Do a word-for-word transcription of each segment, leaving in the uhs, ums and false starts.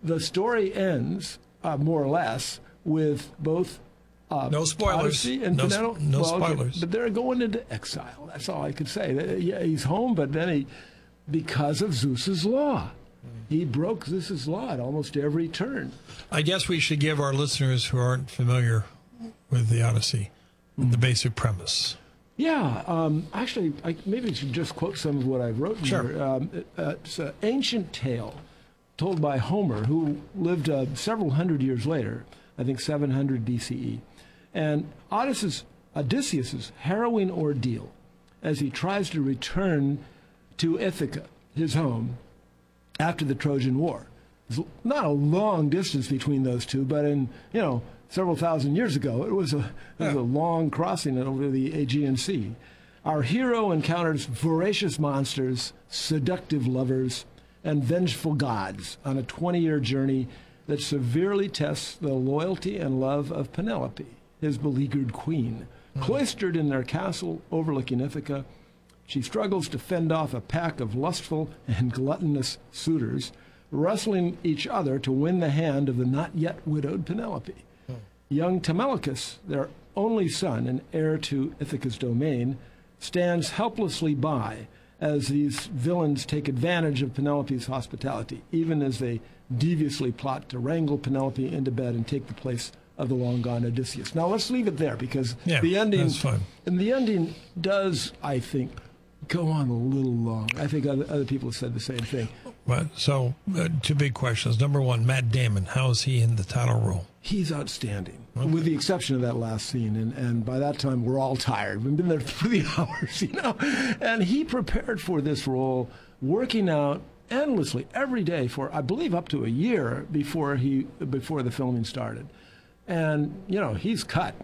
the story ends uh, more or less with both uh, no spoilers. Odyssey and no, Penelope. no well, spoilers. But they're going into exile. That's all I could say. Yeah, he's home, but then he, because of Zeus's law, he broke Zeus's law at almost every turn. I guess we should give our listeners who aren't familiar with the Odyssey mm-hmm. the basic premise. Yeah, um, actually, I maybe I should just quote some of what I wrote sure. here. Um, it, uh, it's an ancient tale told by Homer, who lived uh, several hundred years later, I think seven hundred B C E. And Odysseus, Odysseus's harrowing ordeal as he tries to return to Ithaca, his home, after the Trojan War. There's not a long distance between those two, but in, you know, several thousand years ago, it was a, it was a long crossing over the Aegean Sea. Our hero encounters voracious monsters, seductive lovers, and vengeful gods on a twenty-year journey that severely tests the loyalty and love of Penelope, his beleaguered queen. Mm-hmm. Cloistered in their castle overlooking Ithaca, she struggles to fend off a pack of lustful and gluttonous suitors, wrestling each other to win the hand of the not yet widowed Penelope. Mm. Young Telemachus, their only son and heir to Ithaca's domain, stands helplessly by as these villains take advantage of Penelope's hospitality, even as they deviously plot to wrangle Penelope into bed and take the place of the long-gone Odysseus. Now, let's leave it there, because yeah, the ending, that's fine. And the ending does, I think, go on a little long. I think other, other people have said the same thing. Right. So, uh, two big questions. Number one, Matt Damon, how is he in the title role? He's outstanding, okay. with the exception of that last scene. And, and by that time, we're all tired. We've been there three hours, you know. And he prepared for this role, working out endlessly every day for, I believe, up to a year before he before the filming started. And, you know, he's cut.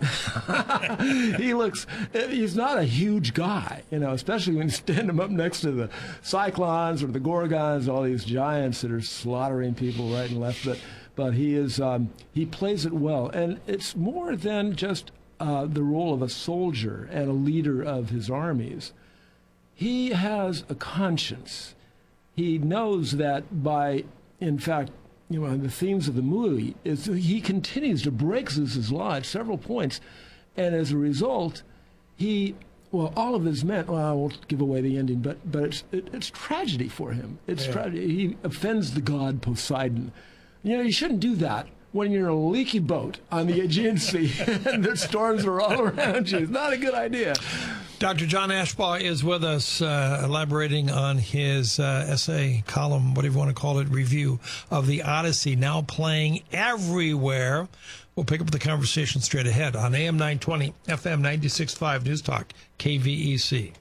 He looks, he's not a huge guy, you know, especially when you stand him up next to the Cyclones or the Gorgons, all these giants that are slaughtering people right and left. But, but he is, um, he plays it well. And it's more than just uh, the role of a soldier and a leader of his armies. He has a conscience. He knows that by, in fact, you know, the themes of the movie is he continues to break Zeus's law at several points, and as a result, he, well, all of his men, well, I won't give away the ending, but but it's it, it's tragedy for him. It's yeah. tragedy. He offends the god Poseidon. You know, you shouldn't do that when you're in a leaky boat on the Aegean Sea and there's storms are all around you. It's not a good idea. Doctor John Ashbaugh is with us, uh, elaborating on his uh, essay, column, whatever you want to call it, review of the Odyssey, now playing everywhere. We'll pick up the conversation straight ahead on A M nine twenty, F M ninety-six point five News Talk, K V E C.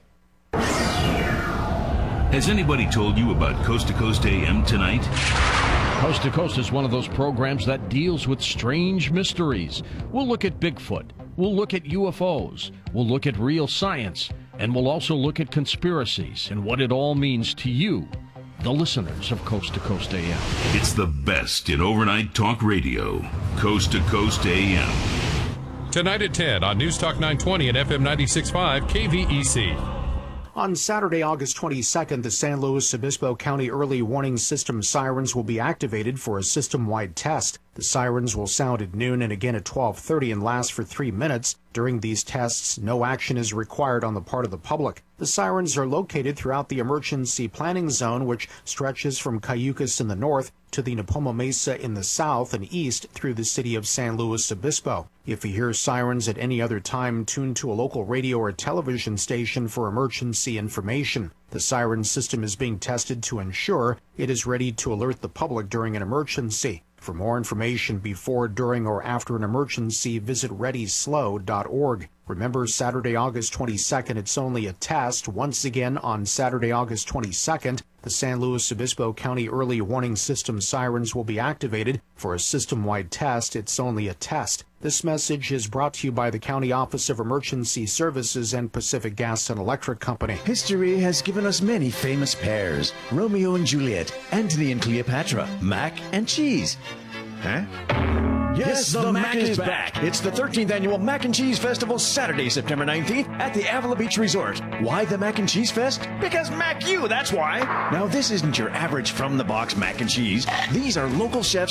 Has anybody told you about Coast to Coast A M tonight? Coast to Coast is one of those programs that deals with strange mysteries. We'll look at Bigfoot. We'll look at U F Os. We'll look at real science. And we'll also look at conspiracies and what it all means to you, the listeners of Coast to Coast A M. It's the best in overnight talk radio. Coast to Coast A M. Tonight at ten on News Talk nine twenty and F M ninety-six point five K V E C. On Saturday, August twenty-second, the San Luis Obispo County Early Warning System sirens will be activated for a system-wide test. The sirens will sound at noon and again at twelve thirty and last for three minutes. During these tests, no action is required on the part of the public. The sirens are located throughout the emergency planning zone, which stretches from Cayucas in the north to the Nipomo Mesa in the south and east through the city of San Luis Obispo. If you hear sirens at any other time, tune to a local radio or television station for emergency information. The siren system is being tested to ensure it is ready to alert the public during an emergency. For more information before, during, or after an emergency, visit ready slow dot org. Remember, Saturday, August twenty-second, it's only a test. Once again, on Saturday, August twenty-second, the San Luis Obispo County Early Warning System sirens will be activated for a system-wide test. It's only a test. This message is brought to you by the County Office of Emergency Services and Pacific Gas and Electric Company. History has given us many famous pairs: Romeo and Juliet, Antony and Cleopatra, mac and cheese. Huh? Yes, the, the Mac, Mac is back. back. It's the thirteenth Annual Mac and Cheese Festival, Saturday, September nineteenth at the Avila Beach Resort. Why the Mac and Cheese Fest? Because Mac you, that's why. Now, this isn't your average from-the-box mac and cheese. These are local chefs